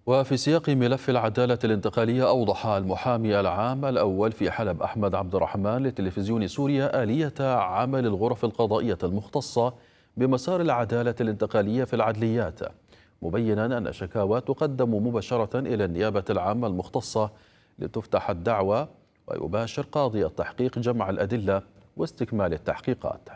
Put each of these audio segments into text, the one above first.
وفي سياق ملف العدالة الانتقالية، أوضح المحامي العام الأول في حلب أحمد عبد الرحمن لتلفزيون سوريا آلية عمل الغرف القضائية المختصة بمسار العدالة الانتقالية في العدليات، مبينا أن الشكاوى تقدم مباشرة إلى النيابة العامة المختصة لتفتح الدعوى، ويباشر قاضي التحقيق جمع الأدلة واستكمال التحقيقات.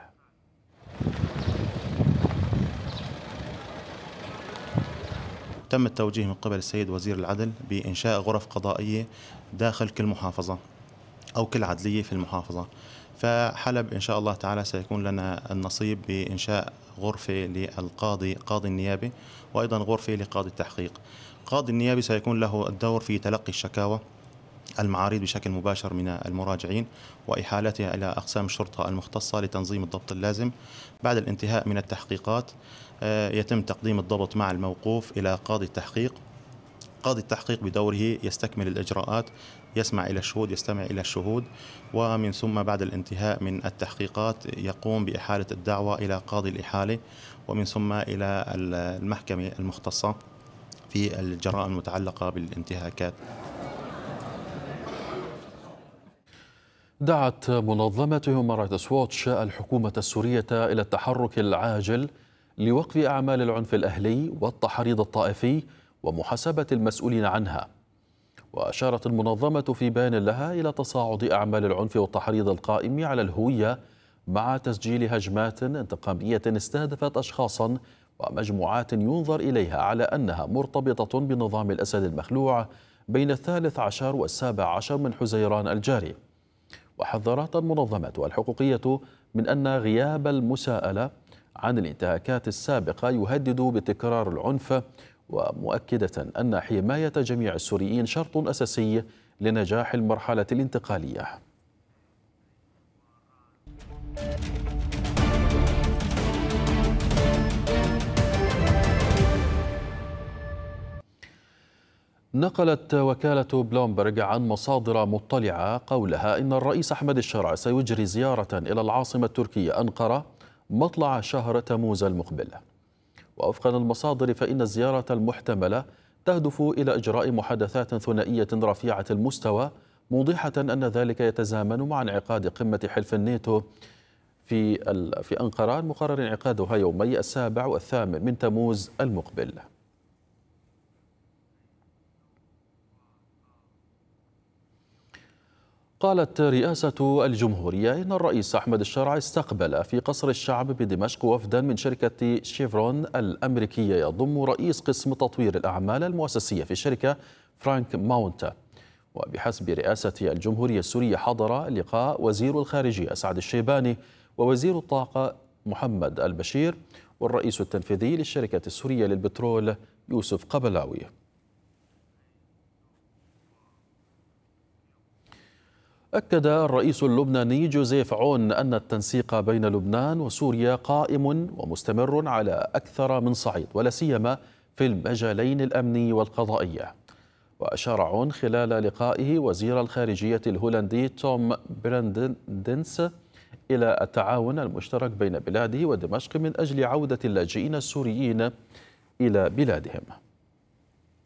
تم التوجيه من قبل السيد وزير العدل بإنشاء غرف قضائية داخل كل محافظة أو كل عدلية في المحافظة. فحلب إن شاء الله تعالى سيكون لنا النصيب بإنشاء غرفة قاضي النيابة، وأيضا غرفة لقاضي التحقيق. قاضي النيابة سيكون له الدور في تلقي الشكاوى المعاريض بشكل مباشر من المراجعين وإحالتها إلى أقسام الشرطة المختصة لتنظيم الضبط اللازم. بعد الانتهاء من التحقيقات يتم تقديم الضبط مع الموقوف إلى قاضي التحقيق. قاضي التحقيق بدوره يستكمل الإجراءات، يسمع إلى الشهود، يستمع إلى الشهود، ومن ثم بعد الانتهاء من التحقيقات يقوم بإحالة الدعوة إلى قاضي الإحالة، ومن ثم إلى المحكمة المختصة في الجرائم المتعلقة بالانتهاكات. دعت منظمة هيومان رايتس ووتش الحكومة السورية إلى التحرك العاجل لوقف أعمال العنف الأهلي والتحريض الطائفي ومحاسبة المسؤولين عنها. وأشارت المنظمة في بيان لها إلى تصاعد أعمال العنف والتحريض القائم على الهوية مع تسجيل هجمات انتقامية استهدفت أشخاصا ومجموعات ينظر إليها على أنها مرتبطة بنظام الأسد المخلوع بين 13 و17 من حزيران الجاري. وحذرت المنظمة الحقوقية من أن غياب المساءلة عن الانتهاكات السابقة يهدد بتكرار العنف، ومؤكدة أن حماية جميع السوريين شرط أساسي لنجاح المرحلة الانتقالية. نقلت وكالة بلومبرج عن مصادر مطلعة قولها إن الرئيس أحمد الشرع سيجري زيارة إلى العاصمة التركية أنقرة مطلع شهر تموز المقبل. ووفقا للمصادر فإن الزيارة المحتملة تهدف إلى إجراء محادثات ثنائية رفيعة المستوى، موضحة أن ذلك يتزامن مع انعقاد قمة حلف الناتو في أنقرة المقرر انعقادها يومي 7 و8 من تموز المقبل. قالت رئاسة الجمهورية إن الرئيس أحمد الشرع استقبل في قصر الشعب بدمشق وفدا من شركة شيفرون الأمريكية يضم رئيس قسم تطوير الأعمال المؤسسية في الشركة فرانك ماونت. وبحسب رئاسة الجمهورية السورية حضر اللقاء وزير الخارجية أسعد الشيباني ووزير الطاقة محمد البشير والرئيس التنفيذي للشركة السورية للبترول يوسف قبلاوي. أكد الرئيس اللبناني جوزيف عون أن التنسيق بين لبنان وسوريا قائم ومستمر على أكثر من صعيد، ولا سيما في المجالين الأمني والقضائي. وأشار عون خلال لقائه وزير الخارجية الهولندي توم براندنس إلى التعاون المشترك بين بلاده ودمشق من أجل عودة اللاجئين السوريين إلى بلادهم.